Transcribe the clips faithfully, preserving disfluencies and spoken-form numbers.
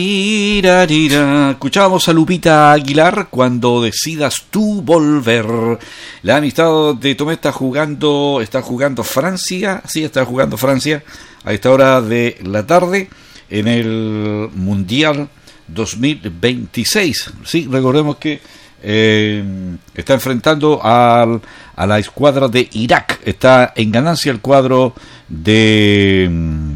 Ira, ira. Escuchábamos a Lupita Aguilar, Cuando decidas tú volver. La amistad de Tomé está jugando, está jugando Francia, sí, está jugando Francia a esta hora de la tarde en el Mundial dos mil veintiséis. Sí, recordemos que eh, está enfrentando al, a la escuadra de Irak. Está en ganancia el cuadro de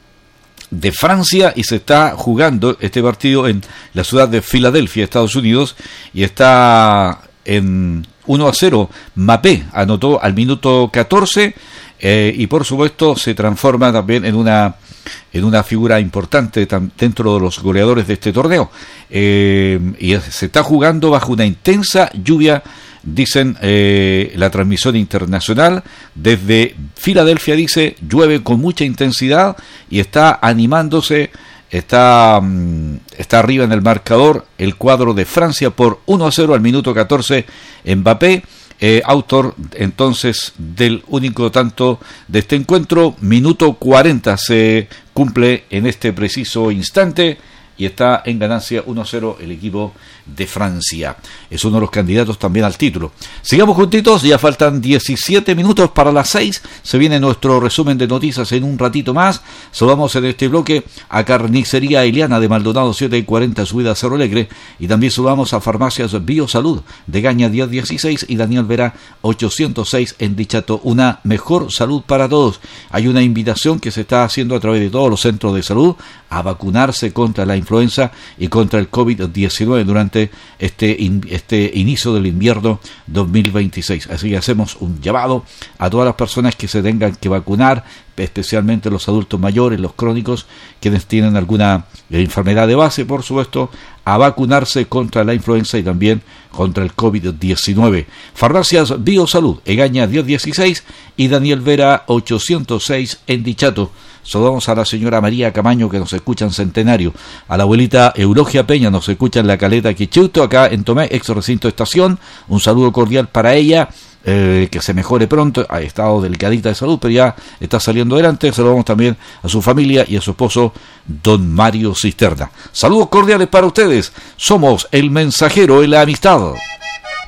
de Francia y se está jugando este partido en la ciudad de Filadelfia, Estados Unidos, y está en uno a cero. Mbappé anotó al minuto catorce eh, y por supuesto se transforma también en una en una figura importante tam, dentro de los goleadores de este torneo, eh, y se está jugando bajo una intensa lluvia. Dicen eh, la transmisión internacional desde Filadelfia, dice, llueve con mucha intensidad y está animándose, está, está arriba en el marcador el cuadro de Francia por uno a cero al minuto catorce. Mbappé, eh, autor entonces del único tanto de este encuentro. Minuto cuarenta se cumple en este preciso instante y está en ganancia uno a cero el equipo de Francia. Es uno de los candidatos también al título. Sigamos juntitos, ya faltan diecisiete minutos para las seis. Se viene nuestro resumen de noticias en un ratito más. Saludamos en este bloque a Carnicería Eliana de Maldonado siete y cuarenta, subida a Cerro Alegre. Y también saludamos a Farmacias Biosalud de Gaña diez dieciséis y Daniel Vera ochocientos seis en Dichato. Una mejor salud para todos. Hay una invitación que se está haciendo a través de todos los centros de salud a vacunarse contra la influenza y contra el covid diecinueve durante este, in, este inicio del invierno dos mil veintiséis. Así que hacemos un llamado a todas las personas que se tengan que vacunar, especialmente los adultos mayores, los crónicos, quienes tienen alguna enfermedad de base, por supuesto, a vacunarse contra la influenza y también contra el covid diecinueve. Farmacias Biosalud, Egaña diez dieciséis y Daniel Vera ochocientos seis en Dichato. Saludamos a la señora María Camaño, que nos escucha en Centenario, a la abuelita Eulogia Peña, nos escucha en la Caleta Quichuto, acá en Tomé, ex recinto estación. Un saludo cordial para ella, eh, que se mejore pronto. Ha estado delicadita de salud, pero ya está saliendo adelante. Saludamos también a su familia y a su esposo, don Mario Cisterna. Saludos cordiales para ustedes. Somos el mensajero de la amistad.